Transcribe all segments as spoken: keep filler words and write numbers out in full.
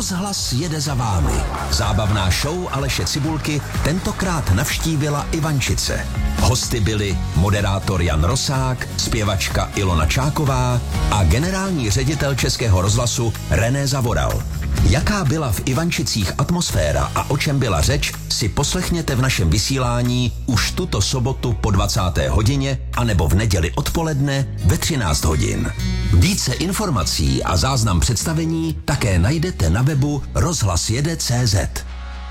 Rozhlas jede za vámi. Zábavná show Aleše Cibulky tentokrát navštívila Ivančice. Hosty byli moderátor Jan Rosák, zpěvačka Ilona Čáková a generální ředitel Českého rozhlasu René Zavoral. Jaká byla v Ivančicích atmosféra a o čem byla řeč, si poslechněte v našem vysílání už tuto sobotu po dvacáté hodině anebo v neděli odpoledne ve třináct hodin. Více informací a záznam představení také najdete na webu rozhlasjede tečka cé zet.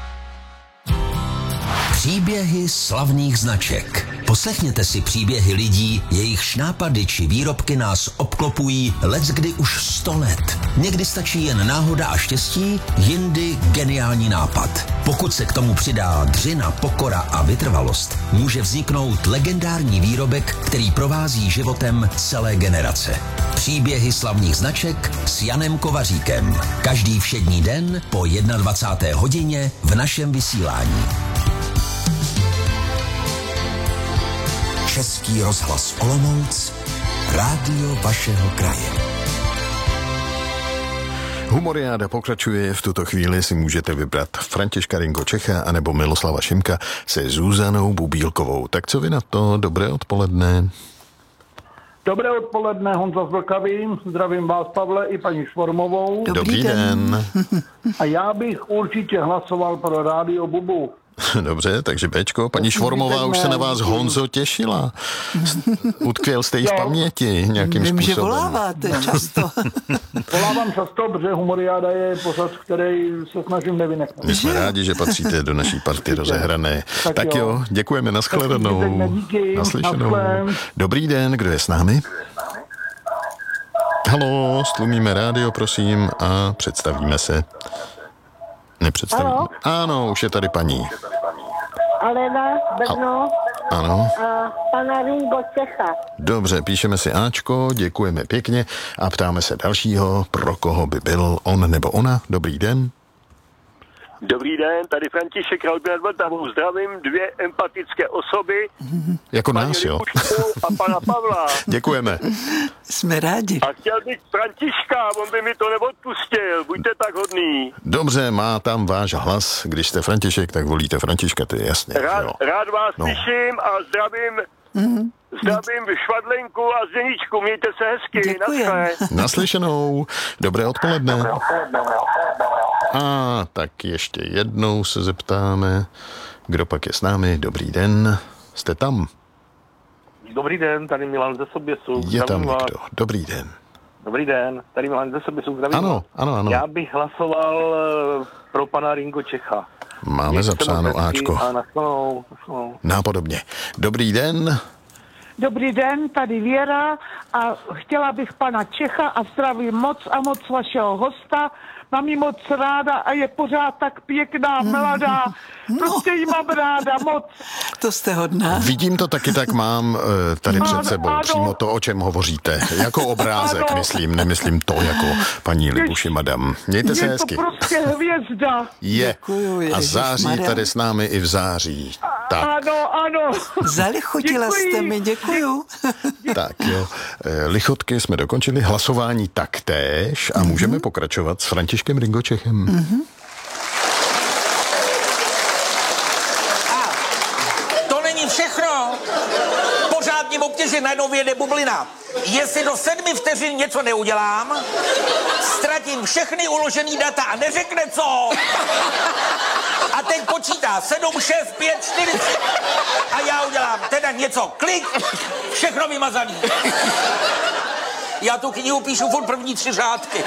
Příběhy slavných značek. Poslechněte si příběhy lidí, jejichž nápady či výrobky nás obklopují leckdy už sto let. Někdy stačí jen náhoda a štěstí, jindy geniální nápad. Pokud se k tomu přidá dřina, pokora a vytrvalost, může vzniknout legendární výrobek, který provází životem celé generace. Příběhy slavných značek s Janem Kovaříkem. Každý všední den po dvacáté jedné hodině v našem vysílání. Český rozhlas Olomouc, rádio vašeho kraje. Humoriáda pokračuje, v tuto chvíli si můžete vybrat Františka Ringo Čecha anebo Miloslava Šimka se Zuzanou Bubílkovou. Tak co vy na to? Dobré odpoledne. Dobré odpoledne, Honza z Vlkaví. Zdravím vás, Pavle, i paní Švormovou. Dobrý, Dobrý den. den. A já bych určitě hlasoval pro rádio Bubu. Dobře, takže Bčko, paní Švormová už se na vás, Honzo, těšila. Utkvěl jste jí v paměti nějakým Vím, způsobem. že voláváte často. Volávám často, protože Humoriáda je pořad, který se snažím nevynechat. My jsme rádi, že patříte do naší party rozehrané. Tak, tak jo, děkujeme, nashledanou. Naslyšenou. Dobrý den, kdo je s námi? Haló, stlumíme rádio, prosím, a představíme se. Nepředstavíme. Halo? Ano, už je tady paní. Alena, Brno. A, ano. A pana Ringo Čecha. Dobře, píšeme si Ačko, děkujeme pěkně a ptáme se dalšího, pro koho by byl on nebo ona. Dobrý den. Dobrý den, tady František Raubě nad Vltavou. Zdravím dvě empatické osoby. Jako paní nás, jo. A pana Pavla. Děkujeme. Jsme rádi. A chtěl bych Františka, on by mi to neodpustil. Buďte tak hodný. Dobře, má tam váš hlas. Když jste František, tak volíte Františka, to je jasné. Rád, jo. rád vás no. slyším a zdravím mm-hmm. zdravím Švadlenku a Zdeníčku. Mějte se hezky. Děkujeme. Naslyšenou. Dobré odpoledne. Dobré odpoledne. A tak ještě jednou se zeptáme, kdo pak je s námi. Dobrý den, jste tam? Dobrý den, tady Milan ze Soběsu. Je tam někdo. Dobrý den. Dobrý den, tady Milan ze Soběsu. Zdravím ano, vás. ano, ano. Já bych hlasoval pro pana Ringo Čecha. Máme Mějte zapsáno Ačko. A naschledanou, naschledanou. Nápodobně. Dobrý den. Dobrý den, tady Věra a chtěla bych pana Čecha a zdravím moc a moc vašeho hosta. Mám jí moc ráda a je pořád tak pěkná, mladá. Prostě jí mám ráda moc. To jste hodná. Vidím to taky, tak mám tady před ano, sebou. ano. Přímo to, o čem hovoříte. Jako obrázek, ano. myslím. Nemyslím to jako paní Libuši madam. Mějte se je hezky. Je to prostě hvězda. Je. Děkuju, a září Ježišmarja. tady s námi i v září. Tak. Ano, ano. Zalichotila Děkuji. jste mi, děkuju. Tak jo, e, lichotky jsme dokončili, hlasování taktéž a můžeme pokračovat s Františkem Ringo Čechem. Mm-hmm. A to není všechno. Pořád mě obtěží, najednou vyjede bublina. Jestli do sedmi vteřin něco neudělám, ztratím všechny uložený data a neřekne co. A teď počítá sedm, šest, pět, čtyři a já udělám teda něco, klik, všechno vymazaný. Já tu knihu píšu furt první tři řádky.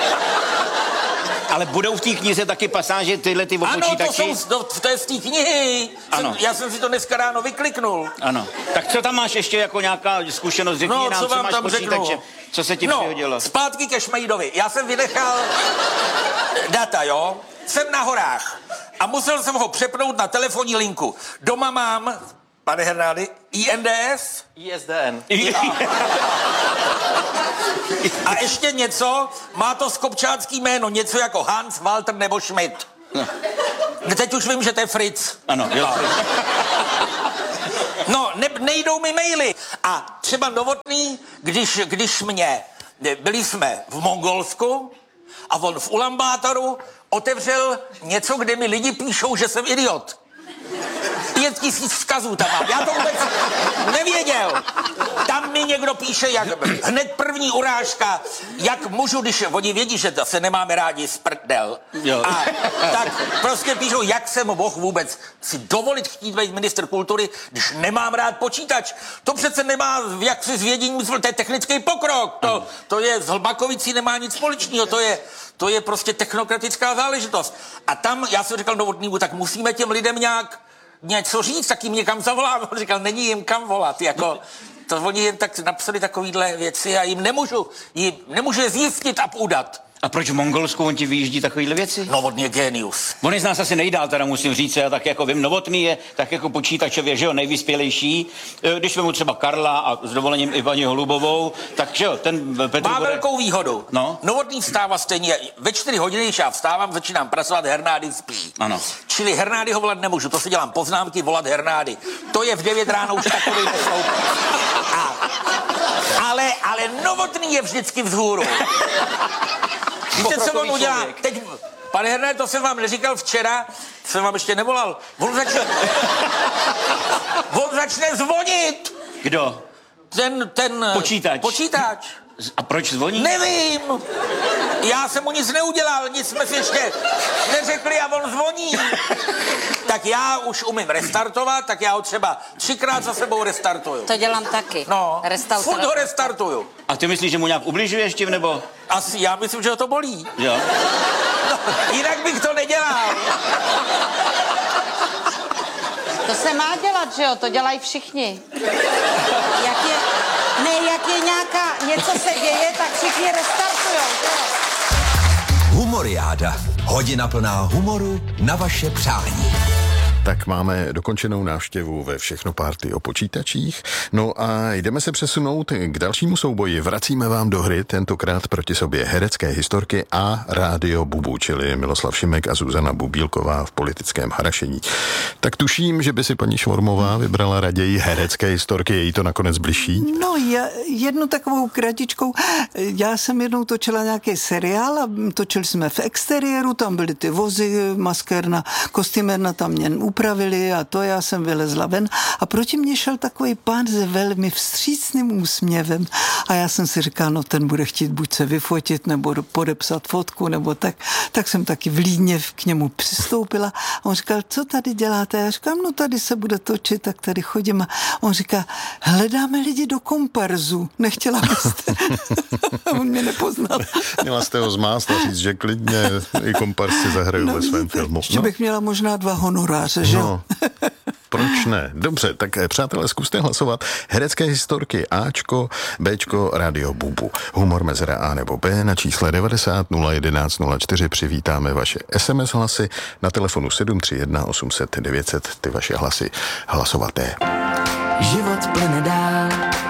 Ale budou v té knize taky pasáže tyhle ty o Ano, počítači? to, jsou, to, to je z té knihy. Ano. Jsem, já jsem si to dneska ráno vykliknul. Ano. Tak co tam máš ještě jako nějaká zkušenost? Řekni No, nám, co co vám máš tam počítače, řeknu? co se ti no, přihodilo? Zpátky ke Šmejdovi. Já jsem vynechal data, jo? Jsem na horách a musel jsem ho přepnout na telefonní linku. Doma mám, pane Hernády, I N D S? I S D N. A ještě něco, má to skopčácký jméno, něco jako Hans, Walter nebo Schmidt. No. Teď už vím, že to je Fritz. Ano, jo. No, ne, nejdou mi maily. A třeba Novotný, když, když mě, byli jsme v Mongolsku a on v Ulambátoru, otevřel něco, kde mi lidi píšou, že jsem idiot. Pět tisíc vzkazů tam mám. Já to vůbec nevěděl. Tam mi někdo píše, jak hned první urážka, jak můžu, když oni vědí, že se nemáme rádi z prdel. Jo. A tak prostě píšou, jak jsem mohl vůbec si dovolit chtít být ministr kultury, když nemám rád počítač. To přece nemá, jak si zvědění, to je technický pokrok. To, to je, z Hlbakovicí nemá nic společného, to je, to je prostě technokratická záležitost. A tam, já jsem říkal Novotnýmu, tak musíme těm lidem nějak něco říct, tak jim někam zavolám. On říkal, není jim kam volat, jako, to oni jen tak napsali takovýhle věci a jim nemůžu, jim nemůžu je zjistit a udat. A proč v Mongolsku on ti vyjíždí takovýhle věci? Novotný je genius. On je z nás asi nejdál, teda musím říct, já tak jako vím, Novotný je tak jako počítačově, že jo, nejvyspělejší. Když vemu třeba Karla a s dovolením i paní Holubovou, tak že jo, ten Petr má bude... velkou výhodu. No? Novotný vstává stejně, ve čtyři hodiny, když já vstávám, začínám pracovat, Hernády spí. Ano. Čili Hernády ho volat nemůžu, to si dělám poznámky, volat Hernády. To je v devět ráno už takový nesloup. A, ale, ale Novotný je vždycky vzhůru. Víte, co on udělá? Teď, pane Herné, to jsem vám neříkal včera, jsem vám ještě nevolal. On začne... on začne zvonit. Kdo? Ten, ten... Počítač. Počítač. A proč zvoní? Nevím. Já jsem mu nic neudělal, nic jsme si ještě neřekli a on zvoní. Tak já už umím restartovat, tak já ho třeba třikrát za sebou restartuju. To dělám taky. No, Restart. furt ho restartuju. A ty myslíš, že mu nějak ubližuješ tím, nebo? Asi, já myslím, že ho to bolí. Jo. No, jinak bych to nedělal. To se má dělat, že jo? To dělají všichni. Jak je, ne, jak je nějaká, něco se děje, tak všichni restartujou, že jo? Humoriáda. Hodina plná humoru na vaše přání. Tak máme dokončenou návštěvu ve Všechno party o počítačích. No a jdeme se přesunout k dalšímu souboji. Vracíme vám do hry, tentokrát proti sobě herecké historky a Rádio Bubu, čili Miloslav Šimek a Zuzana Bubílková v politickém harašení. Tak tuším, že by si paní Švormová vybrala raději herecké historky, je jí to nakonec bližší? No, já, jednu takovou kratičkou. Já jsem jednou točila nějaký seriál a točili jsme v exteriéru, tam byly ty vozy, maskérna, kostýmerna tam mě upravili a to já jsem vylezla ven a proti mně šel takový pán se velmi vstřícným úsměvem a já jsem si říkala, no ten bude chtít buď se vyfotit nebo podepsat fotku nebo tak, tak jsem taky vlídně k němu přistoupila a on říkal, co tady děláte? Já říkám, no tady se bude točit, tak tady chodím a on říká, hledáme lidi do komparzu, nechtěla byste. On mě nepoznal. Měla jste ho zmást a říct, že klidně i komparzi zahrajou no, ve svém filmu. Ještě no. bych měla možná dva honoráře, že? No. Proč ne? Dobře, tak přátelé, zkuste hlasovat. Herecké historky Ačko, Bčko, Rádio Bubu. Humor mezera A nebo B na čísle devadesát nula jedenáct nula čtyři. Přivítáme vaše es em es hlasy na telefonu sedm tři jedna osm set devět set. Ty vaše hlasy hlasovaté. Život plyne dál,